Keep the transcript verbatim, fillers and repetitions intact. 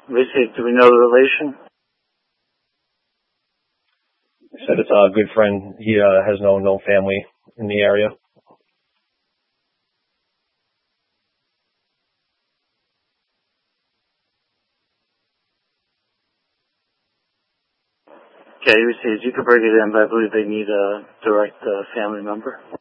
Basically, do we know the relation? He said it's a good friend. He uh, has no no family in the area. Okay, he says you could bring it in, but I believe they need a direct uh, family member.